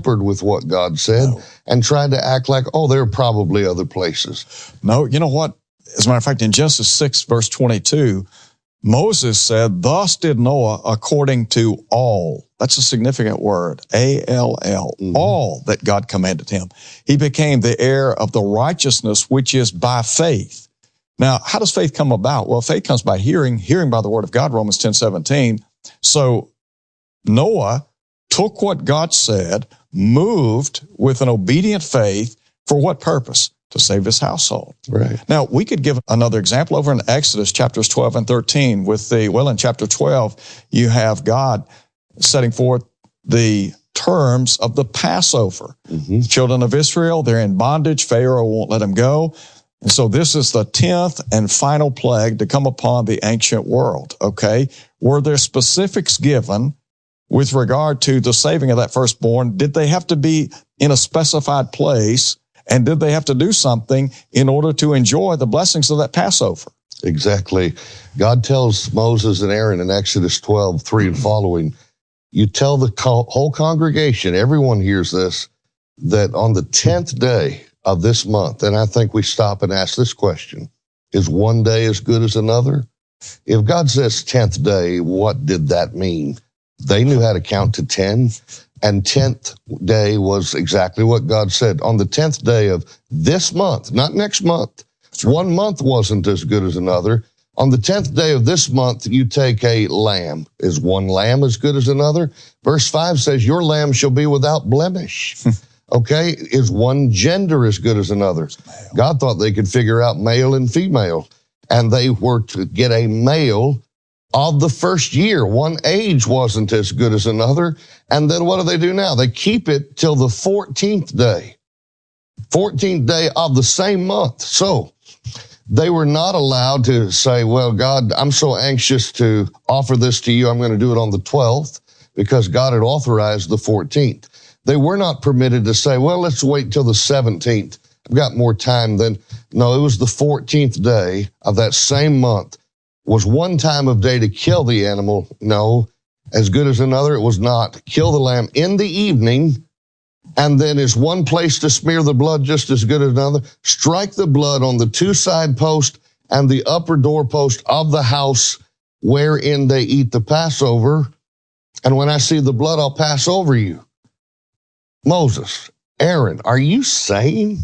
tampered with what God said and tried to act like, oh, there are probably other places. No, you know what? As a matter of fact, in Genesis 6, verse 22, Moses said, thus did Noah according to all. That's a significant word, A-L-L, all that God commanded him. He became the heir of the righteousness which is by faith. Now, how does faith come about? Well, faith comes by hearing, hearing by the word of God, Romans 10:17. So Noah took what God said, moved with an obedient faith for what purpose? To save his household. Right. Now, we could give another example over in Exodus chapters 12 and 13 in chapter 12, you have God setting forth the terms of the Passover. The children of Israel, they're in bondage. Pharaoh won't let them go. And so this is the 10th and final plague to come upon the ancient world, okay? Were there specifics given with regard to the saving of that firstborn? Did they have to be in a specified place? And did they have to do something in order to enjoy the blessings of that Passover? Exactly. God tells Moses and Aaron in Exodus 12:3 and following, you tell the whole congregation, everyone hears this, that on the 10th day of this month, and I think we stop and ask this question, is one day as good as another? If God says 10th day, what did that mean? They knew how to count to 10. And 10th day was exactly what God said. On the 10th day of this month, not next month, one month wasn't as good as another. On the 10th day of this month, you take a lamb. Is one lamb as good as another? Verse 5 says, your lamb shall be without blemish. Okay, is one gender as good as another? God thought they could figure out male and female. And they were to get a male of the first year. One age wasn't as good as another. And then what do now? They keep it till the 14th day. 14th day of the same month. So they were not allowed to say, well, God, I'm so anxious to offer this to you. I'm going to do it on the 12th because God had authorized the 14th. They were not permitted to say, well, let's wait till the 17th. I've got more time than. No, it was the 14th day of that same month. Was one time of day to kill the animal? No. As good as another? It was not. Kill the lamb in the evening, and then is one place to smear the blood just as good as another? Strike the blood on the two side posts and the upper doorpost of the house wherein they eat the Passover. And when I see the blood, I'll pass over you. Moses, Aaron, are you saying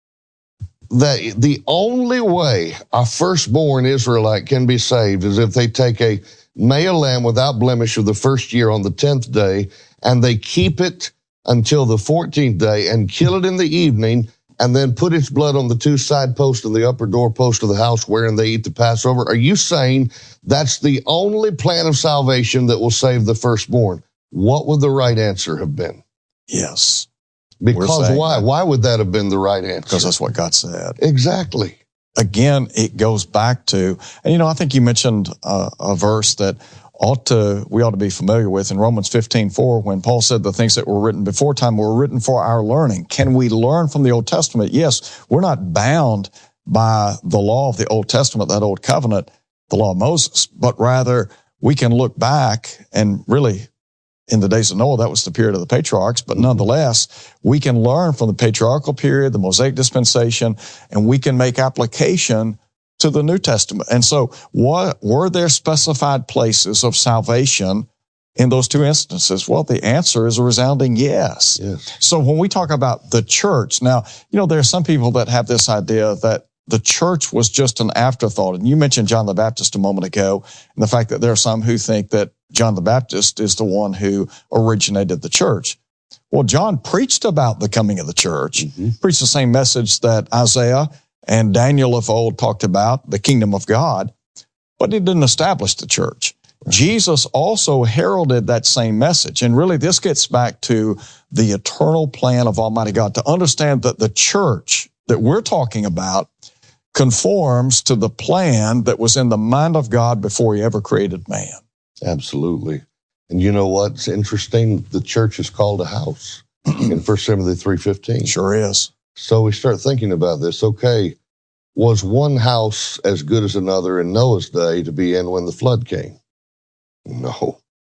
that the only way a firstborn Israelite can be saved is if they take a male lamb without blemish of the first year on the 10th day, and they keep it until the 14th day and kill it in the evening, and then put its blood on the two side posts of the upper doorpost of the house wherein they eat the Passover? Are you saying that's the only plan of salvation that will save the firstborn? What would the right answer have been? Yes. Because why? Why would that have been the right answer? Because that's what God said. Exactly. Again, it goes back to, and I think you mentioned a verse that we ought to be familiar with in Romans 15:4, when Paul said the things that were written before time were written for our learning. Can we learn from the Old Testament? Yes, we're not bound by the law of the Old Testament, that old covenant, the law of Moses, but rather we can look back, and really in the days of Noah, that was the period of the patriarchs, but nonetheless, we can learn from the patriarchal period, the Mosaic dispensation, and we can make application to the New Testament. And so were there specified places of salvation in those two instances? Well, the answer is a resounding yes. So when we talk about the church, now, there are some people that have this idea that the church was just an afterthought. And you mentioned John the Baptist a moment ago, and the fact that there are some who think that John the Baptist is the one who originated the church. Well, John preached about the coming of the church, preached the same message that Isaiah and Daniel of old talked about, the kingdom of God, but he didn't establish the church. Jesus also heralded that same message. And really, this gets back to the eternal plan of Almighty God, to understand that the church that we're talking about conforms to the plan that was in the mind of God before he ever created man. Absolutely. And you know what's interesting? The church is called a house in 1 Timothy 3:15. Sure is. So we start thinking about this. Okay, was one house as good as another in Noah's day to be in when the flood came? No.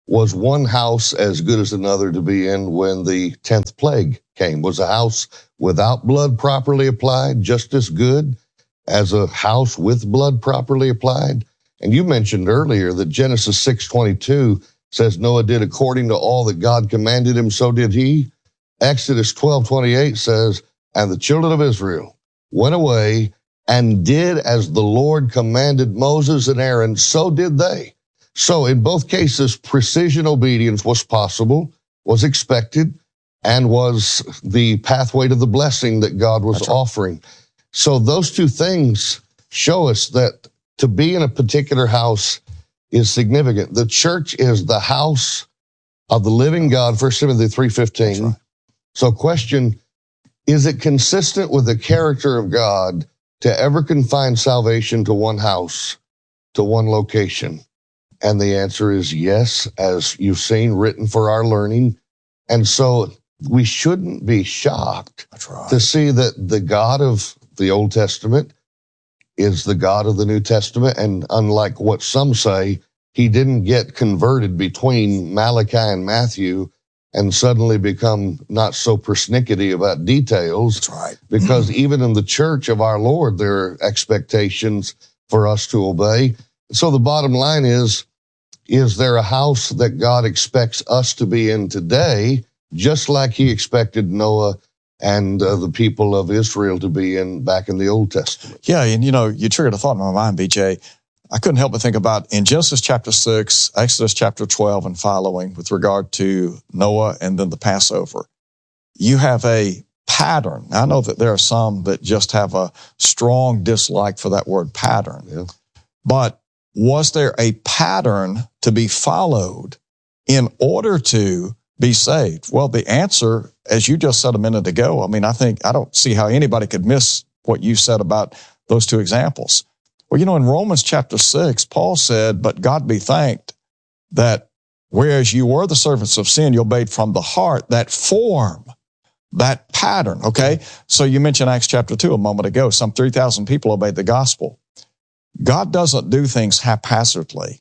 Was one house as good as another to be in when the 10th plague came? Was a house without blood properly applied just as good as a house with blood properly applied? And you mentioned earlier that Genesis 6:22 says Noah did according to all that God commanded him, so did he. Exodus 12:28 says, and the children of Israel went away and did as the Lord commanded Moses and Aaron, so did they. So in both cases, precision obedience was possible, was expected, and was the pathway to the blessing that God was offering. So those two things show us that to be in a particular house is significant. The church is the house of the living God, 1 Timothy 3:15. Right. So question, is it consistent with the character of God to ever confine salvation to one house, to one location? And the answer is yes, as you've seen, written for our learning. And so we shouldn't be shocked to see that the God of the Old Testament is the God of the New Testament. And unlike what some say, he didn't get converted between Malachi and Matthew and suddenly become not so persnickety about details. That's right. Because even in the church of our Lord, there are expectations for us to obey. So the bottom line is there a house that God expects us to be in today, just like he expected Noah and the people of Israel to be in back in the Old Testament? Yeah, and you triggered a thought in my mind, BJ. I couldn't help but think about in Genesis chapter 6, Exodus chapter 12 and following with regard to Noah and then the Passover. You have a pattern. I know that there are some that just have a strong dislike for that word pattern. Yeah. But was there a pattern to be followed in order to be saved? Well, the answer, as you just said a minute ago, I don't see how anybody could miss what you said about those two examples. Well, in Romans chapter 6, Paul said, but God be thanked that whereas you were the servants of sin, you obeyed from the heart that form, that pattern, okay? So you mentioned Acts chapter 2 a moment ago. Some 3,000 people obeyed the gospel. God doesn't do things haphazardly.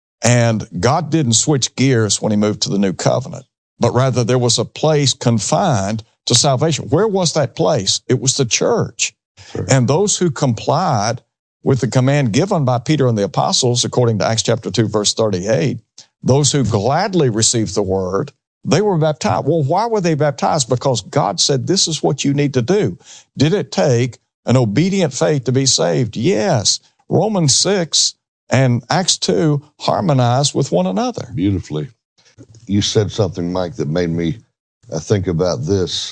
And God didn't switch gears when he moved to the new covenant, but rather there was a place confined to salvation. Where was that place? It was the church. Sure. And those who complied with the command given by Peter and the apostles, according to Acts chapter 2, verse 38, those who gladly received the word, they were baptized. Well, why were they baptized? Because God said, this is what you need to do. Did it take an obedient faith to be saved? Yes. Romans 6 and Acts 2 harmonize with one another. Beautifully. You said something, Mike, that made me think about this.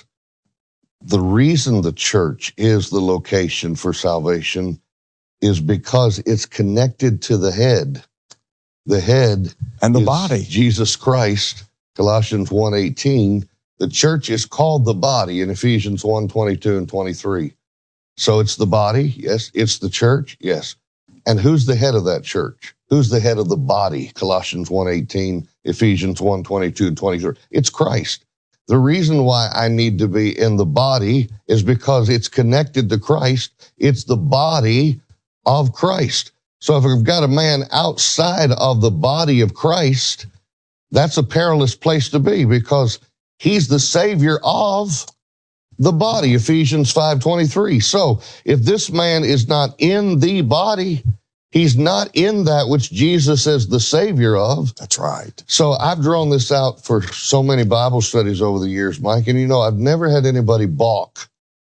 The reason the church is the location for salvation is because it's connected to the head. The head and the is body. Jesus Christ, Colossians 1:18. The church is called the body in Ephesians 1:22 and 23. So it's the body, yes. It's the church, yes. And who's the head of that church? Who's the head of the body? Colossians 1:18, Ephesians 1:22 and 23. It's Christ. The reason why I need to be in the body is because it's connected to Christ. It's the body of Christ. So if we've got a man outside of the body of Christ, that's a perilous place to be because he's the Savior of the body, Ephesians 5:23. So if this man is not in the body, he's not in that which Jesus is the Savior of. That's right. So I've drawn this out for so many Bible studies over the years, Mike, and I've never had anybody balk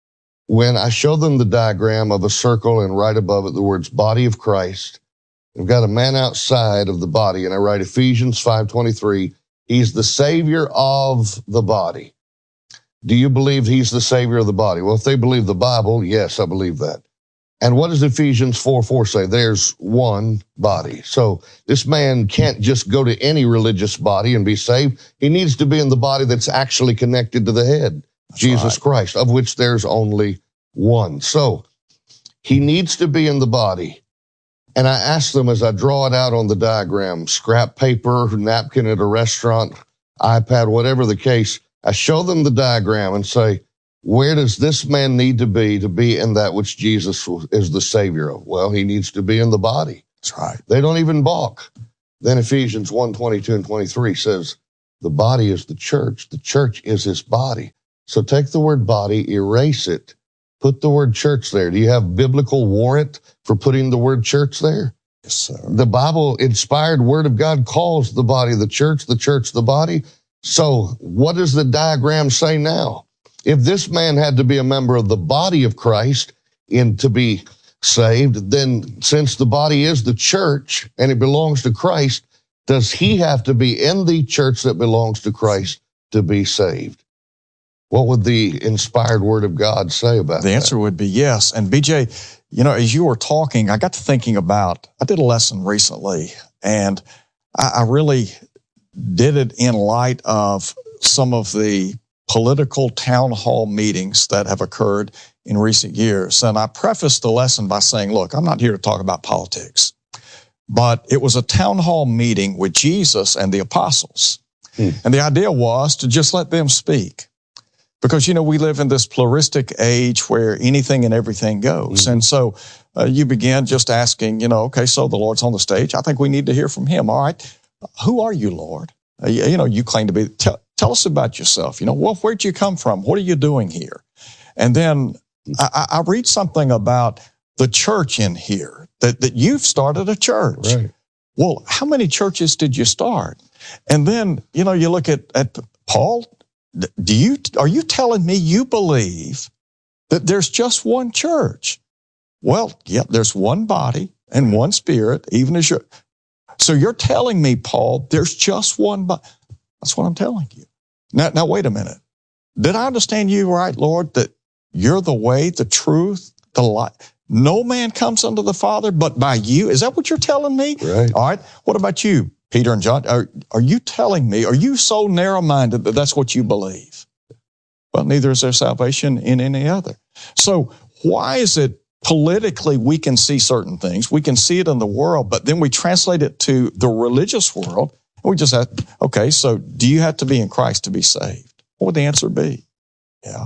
when I show them the diagram of a circle and right above it the words body of Christ. I've got a man outside of the body, and I write Ephesians 5:23. He's the Savior of the body. Do you believe he's the Savior of the body? Well, if they believe the Bible, yes, I believe that. And what does Ephesians 4:4 say? There's one body. So this man can't just go to any religious body and be saved. He needs to be in the body that's actually connected to the head, that's Jesus right. Christ, of which there's only one. So he needs to be in the body. And I ask them as I draw it out on the diagram, scrap paper, napkin at a restaurant, iPad, whatever the case, I show them the diagram and say, where does this man need to be in that which Jesus is the Savior of? Well, he needs to be in the body. That's right. They don't even balk. Then Ephesians 1, 22 and 23 says, the body is the church. The church is his body. So take the word body, erase it, put the word church there. Do you have biblical warrant for putting the word church there? Yes, sir. The Bible-inspired Word of God calls the body the church the body. So what does the diagram say now? If this man had to be a member of the body of Christ to be saved, then since the body is the church and it belongs to Christ, does he have to be in the church that belongs to Christ to be saved? What would the inspired Word of God say about that? The answer would be yes. And BJ, as you were talking, I got to thinking about, I did a lesson recently, and I really did it in light of some of the political town hall meetings that have occurred in recent years. And I prefaced the lesson by saying, look, I'm not here to talk about politics, but it was a town hall meeting with Jesus and the apostles. And the idea was to just let them speak. Because, we live in this pluralistic age where anything and everything goes. And so you begin just asking, okay, so the Lord's on the stage. I think we need to hear from him. All right. Who are you, Lord? You claim to be, tell us about yourself. Where'd you come from? What are you doing here? And then I read something about the church in here, that you've started a church. Right. Well, how many churches did you start? And then, you look at Paul. Are you telling me you believe that there's just one church? Well, yeah, there's one body and one spirit, even as you're. So you're telling me, Paul, there's just one body. That's what I'm telling you. Now, wait a minute. Did I understand you right, Lord, that you're the way, the truth, the life? No man comes unto the Father but by you. Is that what you're telling me? Right. All right. What about you, Peter and John? Are you telling me, are you so narrow-minded that that's what you believe? Well, neither is there salvation in any other. So why is it politically we can see certain things, we can see it in the world, but then we translate it to the religious world, and we just have, okay, so do you have to be in Christ to be saved? What would the answer be? Yeah.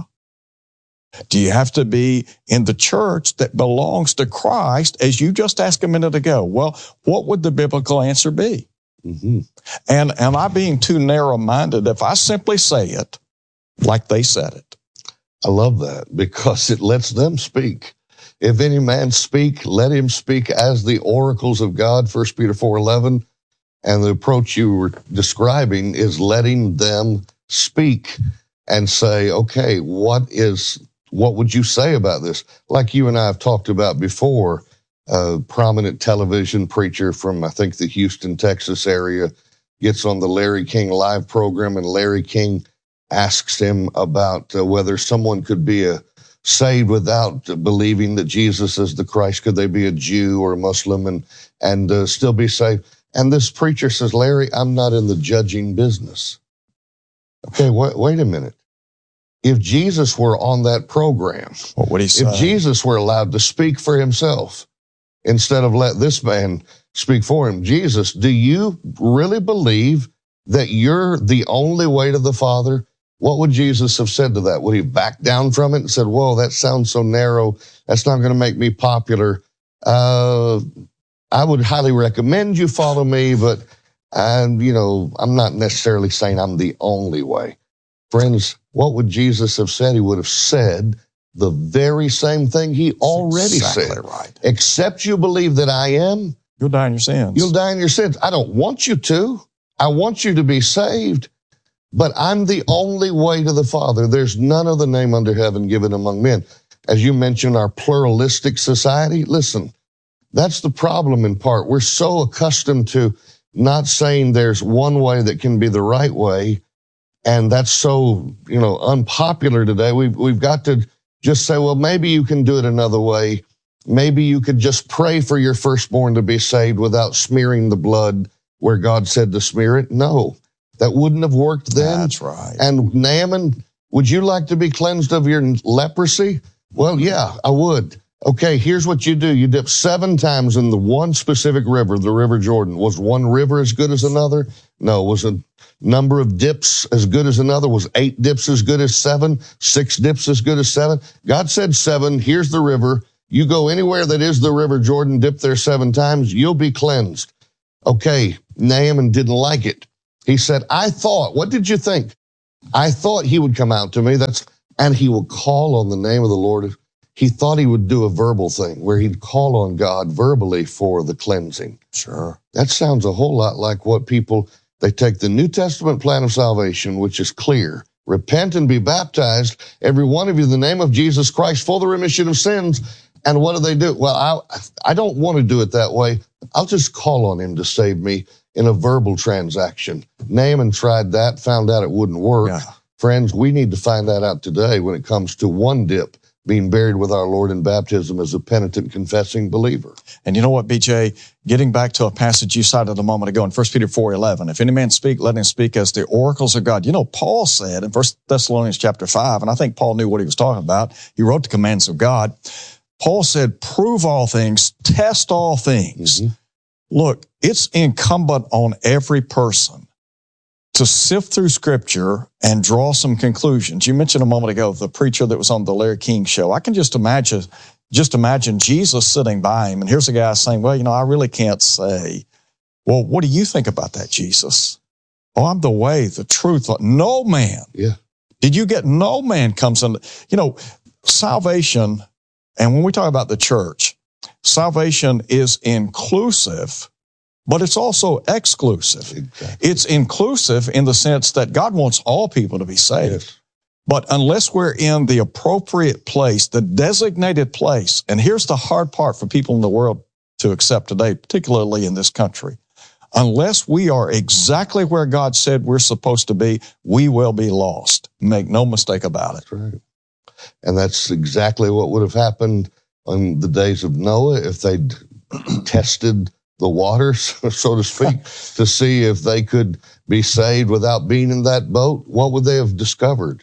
Do you have to be in the church that belongs to Christ, as you just asked a minute ago? Well, what would the biblical answer be? Mm-hmm. And am I being too narrow-minded if I simply say it like they said it? I love that because it lets them speak. If any man speak, let him speak as the oracles of God, 1 Peter 4:11. And the approach you were describing is letting them speak and say, okay, what would you say about this? Like you and I have talked about before, a prominent television preacher from, I think, the Houston, Texas area gets on the Larry King Live program, and Larry King asks him about whether someone could be saved without believing that Jesus is the Christ. Could they be a Jew or a Muslim and still be saved? And this preacher says, Larry, I'm not in the judging business. Okay, wait a minute. If Jesus were on that program, what would he say? If Jesus were allowed to speak for himself instead of let this man speak for him, Jesus, do you really believe that you're the only way to the Father? What would Jesus have said to that? Would he back down from it and said, whoa, that sounds so narrow. That's not going to make me popular. I would highly recommend you follow me, but I'm not necessarily saying I'm the only way. Friends, what would Jesus have said? He would have said the very same thing he already said. Right. Except you believe that I am, you'll die in your sins. You'll die in your sins. I don't want you to. I want you to be saved, but I'm the only way to the Father. There's none other name under heaven given among men. As you mentioned, our pluralistic society, listen, that's the problem in part. We're so accustomed to not saying there's one way that can be the right way, and that's so, unpopular today. We've got to just say, well, maybe you can do it another way. Maybe you could just pray for your firstborn to be saved without smearing the blood where God said to smear it. No, that wouldn't have worked then. That's right. And Naaman, would you like to be cleansed of your leprosy? Well, yeah, I would. Okay, here's what you do. You dip 7 times in the one specific river, the River Jordan. Was one river as good as another? No. Was a number of dips as good as another? Was 8 dips as good as 7? 6 dips as good as 7? God said 7. Here's the river. You go anywhere that is the River Jordan, dip there 7 times, you'll be cleansed. Okay, Naaman didn't like it. He said, what did you think? I thought he would come out to me. And he will call on the name of the Lord. He thought he would do a verbal thing where he'd call on God verbally for the cleansing. Sure. That sounds a whole lot like what they take the New Testament plan of salvation, which is clear. Repent and be baptized, every one of you, in the name of Jesus Christ for the remission of sins. And what do? Well, I don't want to do it that way. I'll just call on him to save me in a verbal transaction. Naaman tried that, found out it wouldn't work. Yeah. Friends, we need to find that out today when it comes to one dip, being buried with our Lord in baptism as a penitent confessing believer. And you know what, BJ? Getting back to a passage you cited a moment ago in 1 Peter 4:11, if any man speak, let him speak as the oracles of God. You know, Paul said in 1 Thessalonians chapter 5, and I think Paul knew what he was talking about. He wrote the commands of God. Paul said, prove all things, test all things. Mm-hmm. Look, it's incumbent on every person to sift through Scripture and draw some conclusions. You mentioned a moment ago the preacher that was on the Larry King show. I can just imagine Jesus sitting by him, and here's a guy saying, well, I really can't say. Well, what do you think about that, Jesus? Oh, I'm the way, the truth. No man. Yeah. Did you get no man comes in? Salvation, and when we talk about the church, salvation is inclusive, but it's also exclusive. Exactly. It's inclusive in the sense that God wants all people to be saved. Yes. But unless we're in the appropriate place, the designated place, and here's the hard part for people in the world to accept today, particularly in this country, unless we are exactly where God said we're supposed to be, we will be lost. Make no mistake about it. That's right. And that's exactly what would have happened in the days of Noah if they'd tested the waters, so to speak, to see if they could be saved without being in that boat. What would they have discovered?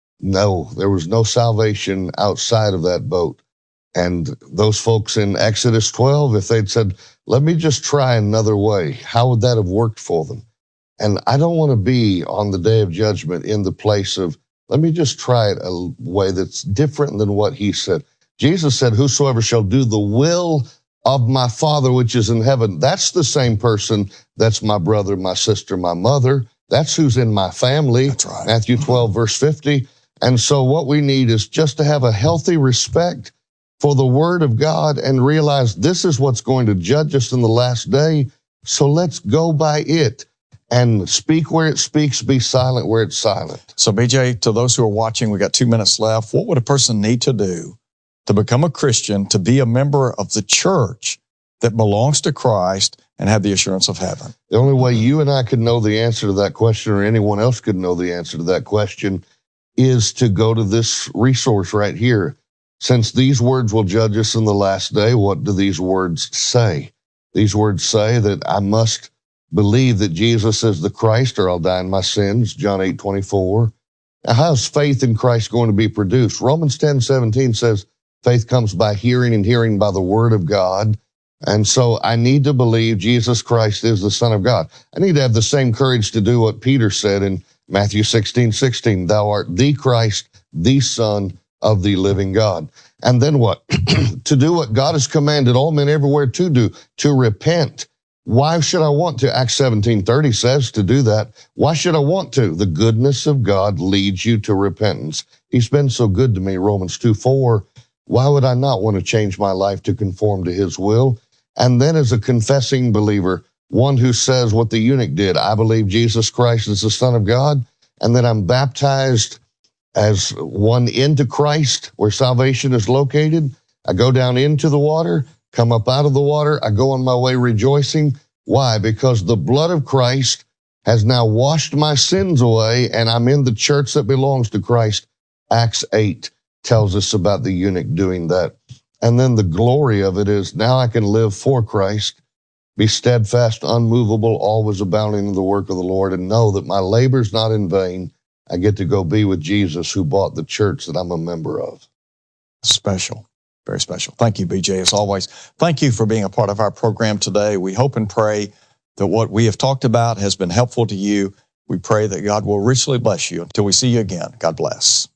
No, there was no salvation outside of that boat. And those folks in Exodus 12, if they'd said, let me just try another way, how would that have worked for them? And I don't want to be on the day of judgment in the place of, let me just try it a way that's different than what he said. Jesus said, whosoever shall do the will of my Father which is in heaven, that's the same person that's my brother, my sister, my mother. That's who's in my family. That's right. Matthew 12, verse 50. And so what we need is just to have a healthy respect for the Word of God and realize this is what's going to judge us in the last day. So let's go by it and speak where it speaks, be silent where it's silent. So, BJ, to those who are watching, we got 2 minutes left. What would a person need to do to become a Christian, to be a member of the church that belongs to Christ and have the assurance of heaven? The only way you and I could know the answer to that question, or anyone else could know the answer to that question, is to go to this resource right here. Since these words will judge us in the last day, what do these words say? These words say that I must believe that Jesus is the Christ or I'll die in my sins, John 8:24. Now, how's faith in Christ going to be produced? Romans 10:17 says, faith comes by hearing and hearing by the word of God. And so I need to believe Jesus Christ is the Son of God. I need to have the same courage to do what Peter said in Matthew 16:16, thou art the Christ, the Son of the living God. And then what? To do what God has commanded all men everywhere to do, to repent. Why should I want to? Acts 17:30 says to do that. Why should I want to? The goodness of God leads you to repentance. He's been so good to me, Romans 2:4. Why would I not want to change my life to conform to his will? And then as a confessing believer, one who says what the eunuch did, I believe Jesus Christ is the Son of God, and then I'm baptized as one into Christ where salvation is located. I go down into the water, come up out of the water, I go on my way rejoicing. Why? Because the blood of Christ has now washed my sins away, and I'm in the church that belongs to Christ. Acts 8 tells us about the eunuch doing that. And then the glory of it is now I can live for Christ, be steadfast, unmovable, always abounding in the work of the Lord, and know that my labor's not in vain. I get to go be with Jesus who bought the church that I'm a member of. Special. Very special. Thank you, BJ, as always. Thank you for being a part of our program today. We hope and pray that what we have talked about has been helpful to you. We pray that God will richly bless you. Until we see you again, God bless.